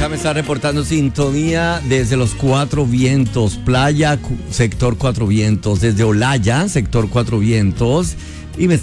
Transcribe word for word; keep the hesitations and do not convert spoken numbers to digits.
me está reportando sintonía desde los Cuatro Vientos, playa, sector Cuatro Vientos, desde Olaya, sector Cuatro Vientos, y me